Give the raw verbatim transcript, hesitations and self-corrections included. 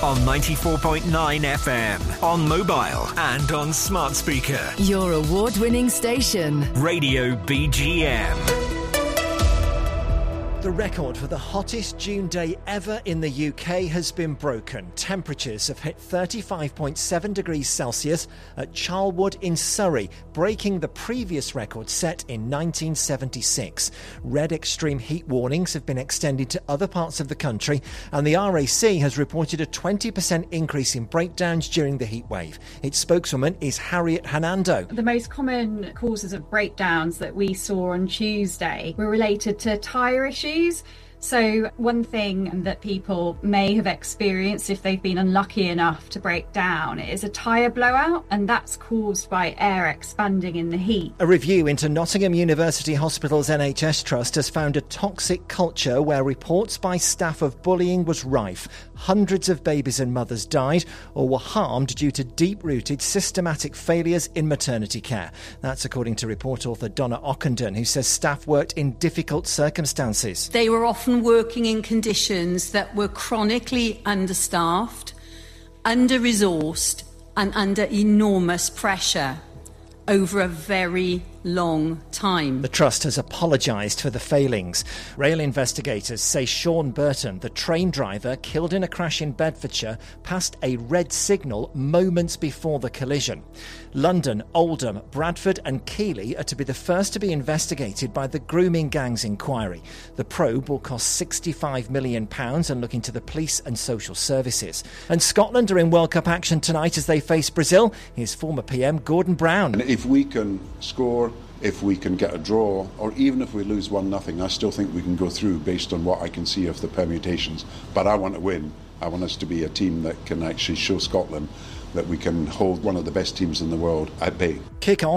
on ninety-four point nine F M, on mobile and on smart speaker. Your award-winning station. Radio B G M. The record for the hottest June day ever in the U K has been broken. Temperatures have hit thirty-five point seven degrees Celsius at Charlwood in Surrey, breaking the previous record set in nineteen seventy-six. Red extreme heat warnings have been extended to other parts of the country, and the R A C has reported a twenty percent increase in breakdowns during the heatwave. Its spokeswoman is Harriet Hernando. The most common causes of breakdowns that we saw on Tuesday were related to tyre issues. So one thing that people may have experienced if they've been unlucky enough to break down is a tyre blowout, and that's caused by air expanding in the heat. A review into Nottingham University Hospital's N H S Trust has found a toxic culture where reports by staff of bullying was rife. Hundreds of babies and mothers died or were harmed due to deep-rooted systematic failures in maternity care. That's according to report author Donna Ockenden, who says staff worked in difficult circumstances. They were often working in conditions that were chronically understaffed, under-resourced and under enormous pressure over a very long time. The Trust has apologised for the failings. Rail investigators say Sean Burton, the train driver killed in a crash in Bedfordshire, passed a red signal moments before the collision. London, Oldham, Bradford and Keighley are to be the first to be investigated by the Grooming Gangs inquiry. The probe will cost sixty-five million pounds and look into the police and social services. And Scotland are in World Cup action tonight as they face Brazil. Here's former P M Gordon Brown. And if we can score, if we can get a draw, or even if we lose one nothing, I still think we can go through based on what I can see of the permutations. But I want to win. I want us to be a team that can actually show Scotland that we can hold one of the best teams in the world at bay. Kick off